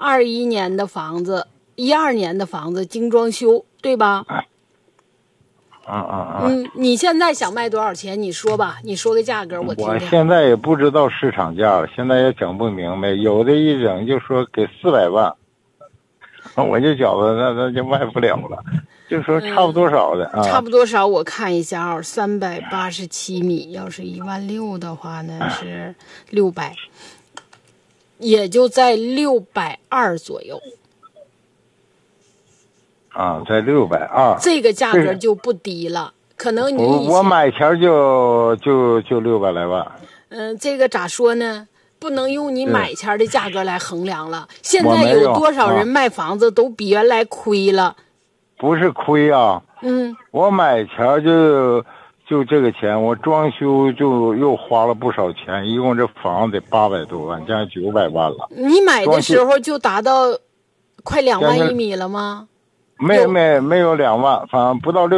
21年的房子，12年的房子精装修，对吧？你现在想卖多少钱？你说吧，你说个价格我听听。 我现在也不知道市场价了，现在也整不明白，有的一整就说给400万，我就觉得那就卖不了了，就说差不多少的差不多少？我看一下啊，387米，要是16000的话呢是600，也就在620左右。 在620， 这个价格就不低了。可能你我买前就600来万。 这个咋说呢？不能用你买前的价格来衡量了。现在有多少人卖房子都比原来亏了？ 不是亏啊。我买前就这个钱，我装修就又花了不少钱，一共这房子得800多万，将近900万了。 你买的时候就达到快2万1米了吗？ 没有2万，反正不到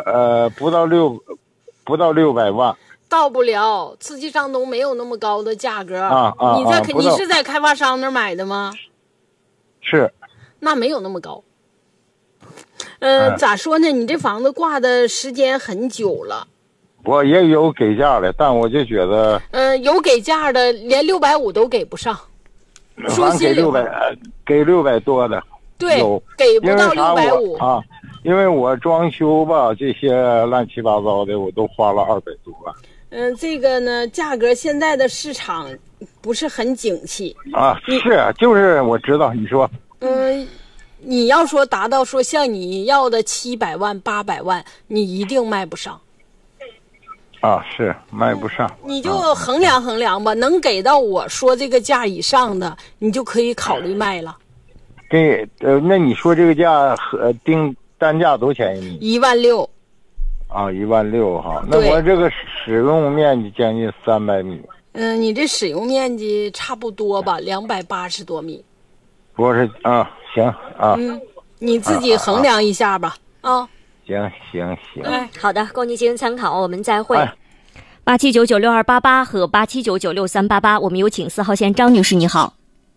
600万。 到不了，刺激上东没有那么高的价格。你是在开发商那儿买的吗？ 是。 那没有那么高。咋说呢？你这房子挂的时间很久了。 我也有给价的，但我就觉得。 有给价的，连650都给不上。说心里话， 给600多的。 对，给不到650 因为我装修吧，这些乱七八糟的，我都花了200多万。 这个呢，价格现在的市场不是很景气就是我知道你说。 你要说达到说像你要的700万800万，你一定卖不上。 是卖不上。 你就衡量衡量吧，能给到我说这个价以上的，你就可以考虑卖了。 那你说这个价单价多少钱一米 ？16000。 16000哈。那我这个使用面积将近300米。 你这使用面积差不多吧，280多米。 不是行你自己衡量一下吧。 行。 好的，供您进行参考，我们再会。87996288和87996388，我们有请4号线张女士，你好。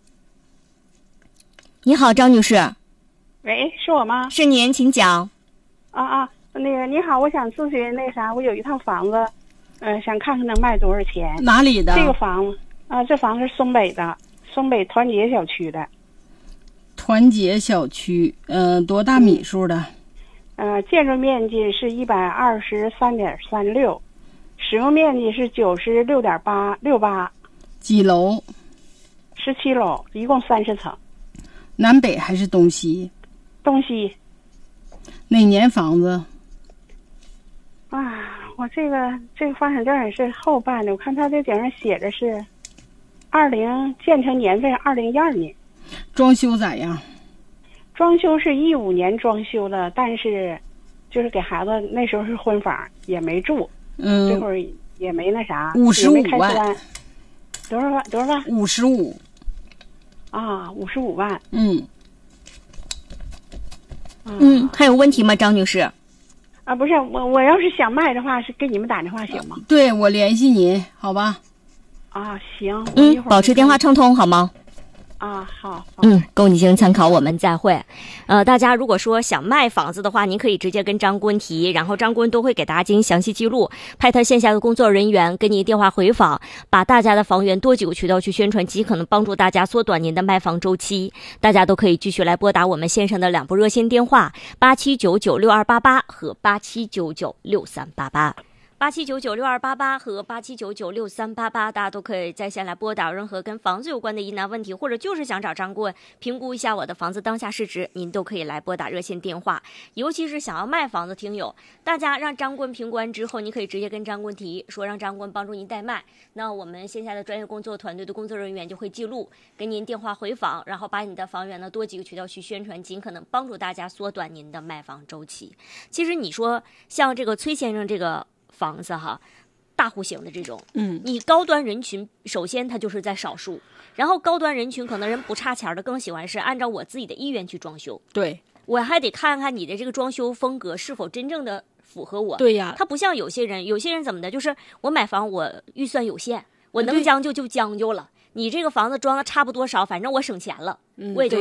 你好，张女士。 喂，是我吗？ 是您，请讲。 那个你好，我想咨询那啥，我有一套房子，想看看能卖多少钱。 哪里的？ 这个房子这房子是松北的，松北团结小区的。 团结小区，多大米数的？ 建筑面积是123.36，使用面积是96.868。 几楼 ？17楼，一共30层。 南北还是东西？ 东西。 哪年房子？ 我这个房产证也是后办的，我看他这顶上写着是建成年份2012年。 装修咋样？ 装修是15年装修的，但是就是给孩子那时候是婚房，也没住。这会儿也没那啥。 55万。 多少万 ？55。 55万。 还有问题吗，张女士？ 不是，我要是想卖的话，是给你们打电话行吗？ 对，我联系您，好吧？ 行。 保持电话畅通好吗？ 好。 供你进行参考，我们再会。大家如果说想卖房子的话，您可以直接跟张顾问提，然后张顾问都会给大家进行详细记录，派他线下的工作人员跟您电话回访，把大家的房源多几个渠道去宣传，极可能帮助大家缩短您的卖房周期。大家都可以继续来拨打我们线上的2部热线电话87996288和87996388。87996288和87996388，大家都可以在线来拨打任何跟房子有关的疑难问题，或者就是想找张顾问评估一下我的房子当下市值，您都可以来拨打热线电话。尤其是想要卖房子听友，大家让张顾问评估完之后，你可以直接跟张顾问提，说让张顾问帮助您代卖，那我们线下的专业工作团队的工作人员就会记录，给您电话回访，然后把你的房源呢多几个渠道去宣传，尽可能帮助大家缩短您的卖房周期。其实你说像这个崔先生这个房子大户型的这种，你高端人群首先它就是在少数，然后高端人群可能人不差钱的更喜欢是按照我自己的意愿去装修， 对， 我还得看看你的这个装修风格是否真正的符合我。 对呀， 它不像有些人怎么的，就是我买房我预算有限，我能将就就将就了，你这个房子装的差不多少，反正我省钱了，我也就